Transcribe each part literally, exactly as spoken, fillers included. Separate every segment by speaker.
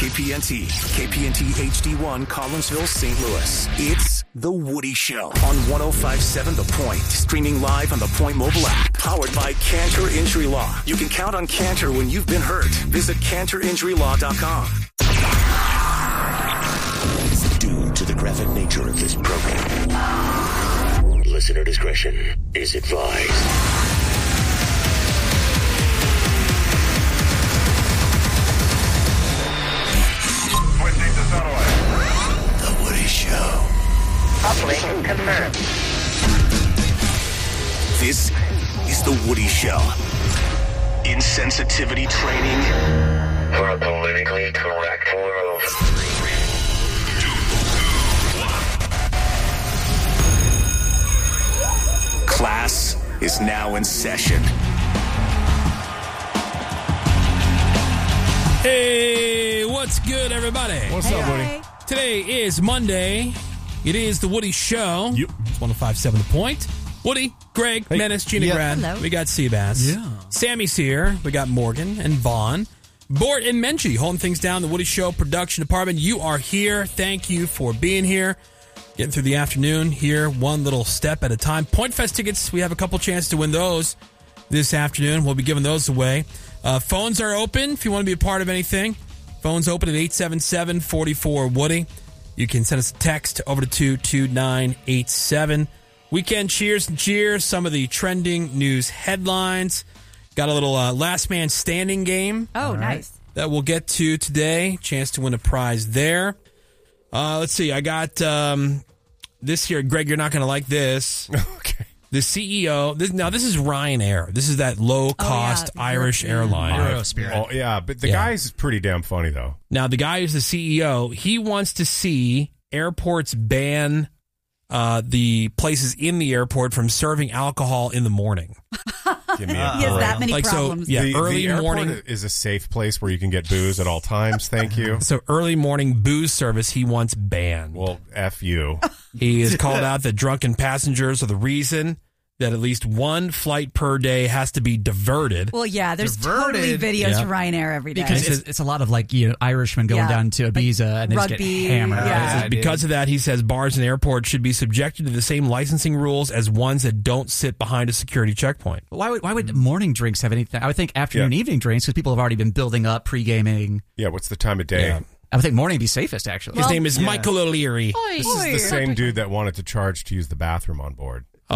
Speaker 1: K P N T, K P N T H D one, Collinsville, Saint Louis. It's The Woody Show on one oh five point seven The Point. Streaming live on the Point mobile app. Powered by Cantor Injury Law. You can count on Cantor when you've been hurt. Visit cantor injury law dot com.
Speaker 2: Due to the graphic nature of this program, listener discretion is advised. The Woody Show.
Speaker 3: Operation confirmed.
Speaker 1: This is The Woody Show. Insensitivity training
Speaker 3: For a politically correct world.
Speaker 1: Class is now in session.
Speaker 4: Hey, what's good, everybody?
Speaker 5: What's
Speaker 6: Hey,
Speaker 5: up, Woody?
Speaker 6: hey.
Speaker 4: Today is Monday. It is The Woody Show.
Speaker 5: Yep.
Speaker 4: It's one oh five point seven The Point. Woody, Greg,
Speaker 5: Hey.
Speaker 4: Menace, Gina,
Speaker 5: Yeah.
Speaker 4: Grad.
Speaker 6: Hello.
Speaker 4: We got Seabass.
Speaker 5: Yeah.
Speaker 4: Sammy's here. We got Morgan and Vaughn. Bort and Menchie holding things down. The Woody Show production department. You are here. Thank you for being here. Getting through the afternoon here, one little step at a time. Point Fest tickets, we have a couple chances to win those this afternoon. We'll be giving those away. Uh, phones are open if you want to be a part of anything. Phones open at eight seven seven, four four, Woody. You can send us a text over to two two nine eight seven. Weekend cheers and cheers. Some of the trending news headlines. Got a little uh, last man standing game
Speaker 6: Oh, nice.
Speaker 4: that we'll get to today. Chance to win a prize there. Uh, let's see. I got um, this here. Greg, you're not going to like this.
Speaker 5: Okay.
Speaker 4: The C E O. This, now, this is Ryanair. This is that low-cost
Speaker 6: Oh, yeah.
Speaker 4: Irish
Speaker 6: European.
Speaker 4: airline.
Speaker 5: Oh, yeah, but the
Speaker 4: Yeah.
Speaker 5: guy's pretty damn funny, though.
Speaker 4: Now, the guy who's the C E O, he wants to see airports ban uh, the places in the airport from serving alcohol in the morning.
Speaker 5: Give me a
Speaker 6: He has
Speaker 5: break.
Speaker 6: that many
Speaker 4: Like, so,
Speaker 6: problems.
Speaker 4: yeah.
Speaker 5: the,
Speaker 4: early
Speaker 5: the airport
Speaker 4: morning-
Speaker 5: is a safe place where you can get booze at all times. Thank you.
Speaker 4: So early morning booze service he wants banned.
Speaker 5: Well, F you.
Speaker 4: He has called out that drunken passengers are the reason that at least one flight per day has to be diverted.
Speaker 6: Well, yeah, there's
Speaker 7: Diverted.
Speaker 6: totally videos
Speaker 4: Yeah.
Speaker 6: for Ryanair every day.
Speaker 7: Because it's, it's a lot of like you know Irishmen going
Speaker 6: Yeah.
Speaker 7: down to Ibiza and they just
Speaker 6: rugby,
Speaker 7: get hammered.
Speaker 6: yeah.
Speaker 4: Because of that, he says bars and airports should be subjected to the same licensing rules as ones that don't sit behind a security checkpoint.
Speaker 7: Why would why would morning drinks have anything? I would think afternoon,
Speaker 5: Yeah.
Speaker 7: evening drinks because people have already been building up pre gaming.
Speaker 5: Yeah, what's the time of day?
Speaker 4: Yeah.
Speaker 7: I would think morning would be safest actually.
Speaker 4: His
Speaker 6: Well-
Speaker 4: name is Michael O'Leary.
Speaker 5: This is the same dude that wanted to charge to use the bathroom on board.
Speaker 4: Oh,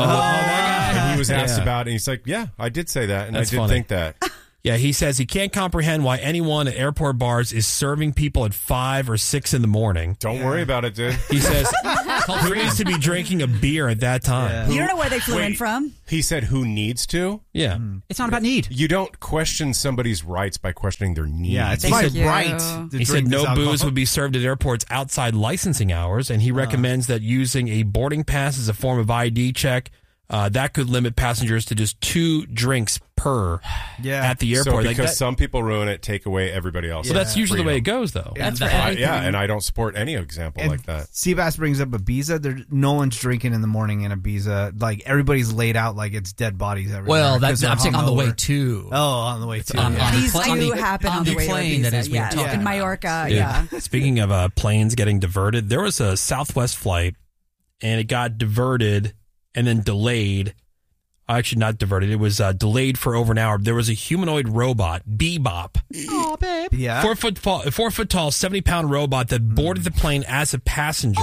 Speaker 5: And he was asked
Speaker 4: Yeah.
Speaker 5: about it, and he's like, yeah, I did say that, and
Speaker 4: That's
Speaker 5: I did
Speaker 4: funny.
Speaker 5: think that.
Speaker 4: Yeah, he says he can't comprehend why anyone at airport bars is serving people at five or six in the morning.
Speaker 5: Don't worry about it, dude.
Speaker 4: He says, who needs to be drinking a beer at that time?
Speaker 6: You don't know where they flew in
Speaker 5: Wait.
Speaker 6: from?
Speaker 5: He said, who needs to?
Speaker 4: Yeah.
Speaker 7: It's not about need.
Speaker 5: You don't question somebody's rights by questioning their needs.
Speaker 8: Yeah, it's
Speaker 6: Thank
Speaker 8: my
Speaker 6: you.
Speaker 8: right. To
Speaker 4: He said
Speaker 8: drink
Speaker 4: no
Speaker 8: this alcohol.
Speaker 4: booze would be served at airports outside licensing hours, and he recommends that using a boarding pass as a form of I D check, uh, that could limit passengers to just two drinks per
Speaker 8: Yeah.
Speaker 4: at the
Speaker 5: So
Speaker 4: airport.
Speaker 5: because
Speaker 4: Like that-
Speaker 5: some people ruin it, take away everybody else.
Speaker 4: so that's usually the way it goes, though.
Speaker 6: That's for
Speaker 5: Uh,
Speaker 6: everything.
Speaker 5: yeah, and I don't support any example
Speaker 8: And
Speaker 5: like that.
Speaker 8: Seabass brings up Ibiza. There, no one's drinking in the morning in Ibiza. Like everybody's laid out like it's dead bodies everywhere.
Speaker 7: Well,
Speaker 8: 'cause
Speaker 7: that's
Speaker 8: they're
Speaker 7: I'm saying on the way
Speaker 8: hungover.
Speaker 7: to.
Speaker 8: Oh, on the way too.
Speaker 7: on-
Speaker 8: yeah.
Speaker 7: on the
Speaker 6: These
Speaker 7: pla- on
Speaker 6: do
Speaker 7: the-
Speaker 6: happen on,
Speaker 7: on
Speaker 6: the,
Speaker 7: the
Speaker 6: way
Speaker 7: plane
Speaker 6: to
Speaker 7: that
Speaker 6: Ibiza.
Speaker 7: is we were
Speaker 6: yeah,
Speaker 7: talking
Speaker 6: in
Speaker 7: about.
Speaker 6: Mallorca.
Speaker 4: Dude,
Speaker 6: Yeah.
Speaker 4: Speaking of uh, planes getting diverted, there was a Southwest flight, and it got diverted and then delayed. Actually, not diverted. It was uh, delayed for over an hour. There was a humanoid robot, Bebop,
Speaker 7: Oh, babe.
Speaker 8: Yeah.
Speaker 4: four foot tall, four foot tall, seventy pound robot that boarded the plane as a passenger.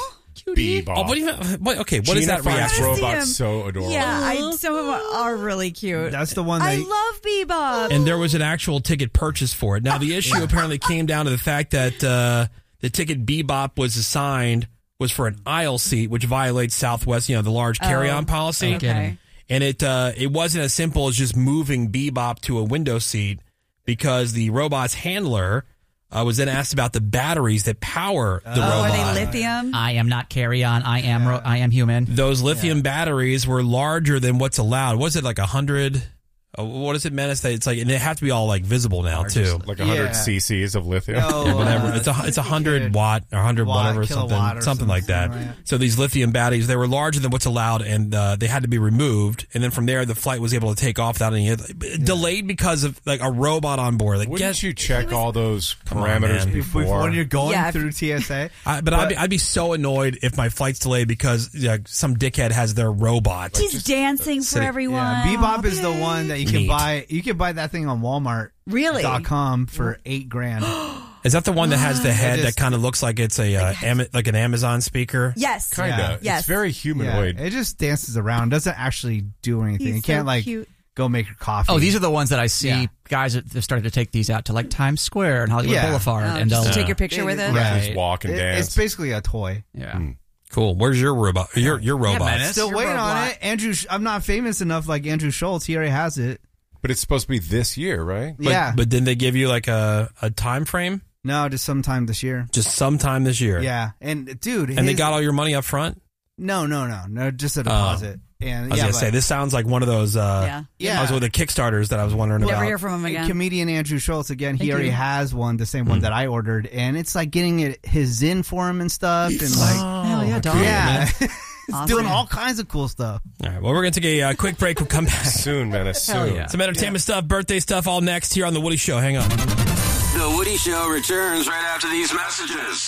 Speaker 5: Bebop.
Speaker 4: Oh, what do you? What, okay, what is
Speaker 5: Gina
Speaker 4: that
Speaker 5: finds
Speaker 4: reaction?
Speaker 6: I wanna see
Speaker 5: robots
Speaker 6: him.
Speaker 5: so adorable.
Speaker 6: Yeah, I, some of them are really cute.
Speaker 8: That's the one
Speaker 6: I
Speaker 8: they-
Speaker 6: love Bebop.
Speaker 4: And there was an actual ticket purchase for it. Now, the issue apparently came down to the fact that uh, the ticket Bebop was assigned was for an aisle seat, which violates Southwest, you know, the large carry-on
Speaker 6: Oh,
Speaker 4: policy.
Speaker 6: okay.
Speaker 4: And it uh, it wasn't as simple as just moving Bebop to a window seat because the robot's handler uh, was then asked about the batteries that power the
Speaker 6: Oh, are
Speaker 4: robot.
Speaker 6: they lithium?
Speaker 7: I am not carry on. I am ro- I am human.
Speaker 4: Those lithium batteries were larger than what's allowed. Was it like a hundred Uh, what is it, Menace? That it's like, and they have to be all like visible now too.
Speaker 5: Like one hundred
Speaker 8: Yeah.
Speaker 5: cc's of lithium.
Speaker 8: No,
Speaker 4: Yeah, whatever.
Speaker 8: uh,
Speaker 4: it's a it's a
Speaker 8: I think
Speaker 4: hundred
Speaker 8: it-
Speaker 4: watt or hundred
Speaker 8: watt,
Speaker 4: whatever
Speaker 8: kilowatt
Speaker 4: something
Speaker 8: or
Speaker 4: something like that.
Speaker 8: something like that.
Speaker 4: So these lithium batteries, they were larger than what's allowed, and uh, they had to be removed. And then from there, the flight was able to take off without any delayed because of like a robot on board. Like,
Speaker 5: Wouldn't
Speaker 4: guess,
Speaker 5: you check all those
Speaker 4: Come on,
Speaker 5: parameters
Speaker 4: man.
Speaker 5: before?
Speaker 8: When you're going
Speaker 6: Yeah.
Speaker 8: through T S A.
Speaker 4: I, but, I'd be I'd be so annoyed if my flight's delayed because yeah, some dickhead has their robot.
Speaker 6: He's dancing for
Speaker 4: sitting-
Speaker 6: everyone.
Speaker 8: Yeah, Bebop is the one that you can
Speaker 4: Neat.
Speaker 8: buy. You can buy that thing on Walmart.
Speaker 6: Really?
Speaker 8: Dot com for eight grand.
Speaker 4: Is that the one that has the head
Speaker 8: just-
Speaker 4: that kind of looks like it's a uh, Am- like an Amazon speaker?
Speaker 6: Yes.
Speaker 5: Kind of.
Speaker 8: Yeah.
Speaker 6: Yes.
Speaker 5: It's very
Speaker 8: Yeah,
Speaker 5: humanoid.
Speaker 8: it just dances around. Doesn't actually do anything.
Speaker 6: He's
Speaker 8: it can't
Speaker 6: so
Speaker 8: like
Speaker 6: cute.
Speaker 8: go make your coffee.
Speaker 7: Oh, these are the ones that I see
Speaker 8: Yeah.
Speaker 7: guys that have started to take these out to like Times Square and Hollywood
Speaker 8: Yeah.
Speaker 7: Boulevard,
Speaker 6: Oh,
Speaker 7: and
Speaker 6: just
Speaker 7: they'll
Speaker 6: to take your picture with it.
Speaker 8: Yeah.
Speaker 5: Just walk and
Speaker 8: It-
Speaker 5: dance.
Speaker 8: It's basically a toy.
Speaker 7: yeah.
Speaker 4: Cool. Where's your robot? Your your robot?
Speaker 7: Menace.
Speaker 8: Still
Speaker 6: Your
Speaker 8: waiting on
Speaker 6: robot.
Speaker 8: it. Andrew, Sch- I'm not famous enough like Andrew Schultz. He already has it.
Speaker 5: But it's supposed to be this year, right?
Speaker 4: But,
Speaker 8: yeah.
Speaker 4: But didn't they give you like a, a time frame?
Speaker 8: No, just sometime this year.
Speaker 4: Just sometime this year.
Speaker 8: Yeah. And dude,
Speaker 4: And they
Speaker 8: his-
Speaker 4: got all your money up front?
Speaker 8: no, no, no, no, just a deposit. and
Speaker 4: I was
Speaker 8: yeah,
Speaker 4: gonna
Speaker 8: but-
Speaker 4: say this sounds like one of those. Uh,
Speaker 6: Yeah.
Speaker 8: Yeah.
Speaker 4: I was with the Kickstarters that I was wondering
Speaker 6: Never
Speaker 4: about.
Speaker 6: hear from him again.
Speaker 8: Comedian Andrew Schultz again. He
Speaker 6: Thank
Speaker 8: already
Speaker 6: you.
Speaker 8: has one, the same
Speaker 4: Hmm.
Speaker 8: one that I ordered, and it's like getting it his Zen for him and stuff, and like
Speaker 7: Hell yeah, dog.
Speaker 8: yeah, it's
Speaker 6: Awesome.
Speaker 8: doing all kinds of cool stuff.
Speaker 4: All right. Well, we're gonna take a uh, quick break. We'll come back.
Speaker 5: Soon, Menace.
Speaker 7: Hell
Speaker 5: Soon.
Speaker 7: yeah.
Speaker 4: Some entertainment stuff, birthday stuff, all next here on the Woody Show. Hang on.
Speaker 1: The Woody Show returns right after these messages.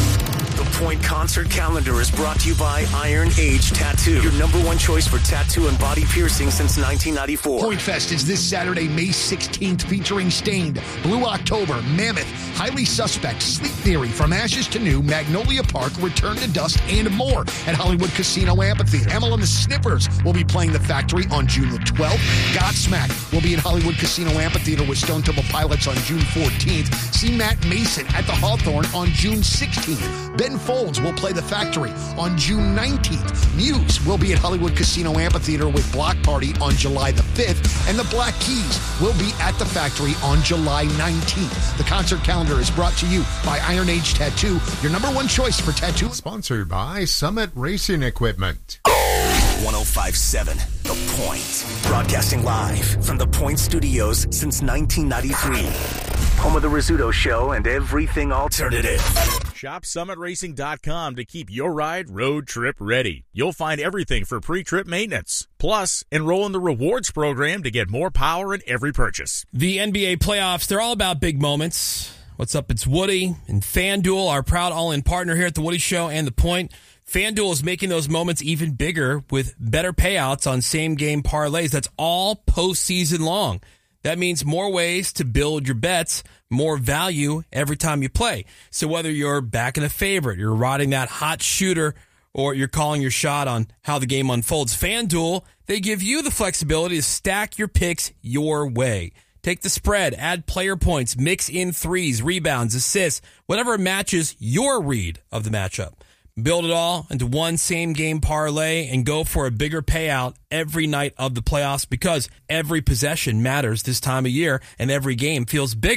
Speaker 1: The Point Concert Calendar is brought to you by Iron Age Tattoo, your number one choice for tattoo and body piercing since nineteen ninety-four.
Speaker 9: Point Fest is this Saturday, May sixteenth, featuring Stained, Blue October, Mammoth, Highly Suspect, Sleep Theory, From Ashes to New, Magnolia Park, Return to Dust, and more at Hollywood Casino Amphitheater. Emil and the Snippers will be playing The Factory on June the twelfth. Godsmack will be at Hollywood Casino Amphitheater with Stone Temple Pilots on June fourteenth. See Matt Mason at the Hawthorne on June sixteenth. Ben Folds will play The Factory on June nineteenth. Muse will be at Hollywood Casino Amphitheater with Block Party on July the fifth. And the Black Keys will be at The Factory on July nineteenth. The concert calendar is brought to you by Iron Age Tattoo, your number one choice for tattoo.
Speaker 10: Sponsored by Summit Racing Equipment.
Speaker 1: one oh five point seven The Point. Broadcasting live from the Point Studios since nineteen ninety-three. Home of the Rizzuto Show and everything alternative.
Speaker 11: Shop summit racing dot com to keep your ride road trip ready. You'll find everything for pre-trip maintenance. Plus, enroll in the rewards program to get more power in every purchase.
Speaker 4: The N B A playoffs, they're all about big moments. What's up? It's Woody and FanDuel, our proud all-in partner here at The Woody Show and The Point. FanDuel is making those moments even bigger with better payouts on same-game parlays. That's all postseason long. That means more ways to build your bets, more value every time you play. So whether you're backing a favorite, you're riding that hot shooter, or you're calling your shot on how the game unfolds, FanDuel, they give you the flexibility to stack your picks your way. Take the spread, add player points, mix in threes, rebounds, assists, whatever matches your read of the matchup. Build it all into one same-game parlay and go for a bigger payout every night of the playoffs because every possession matters this time of year and every game feels bigger.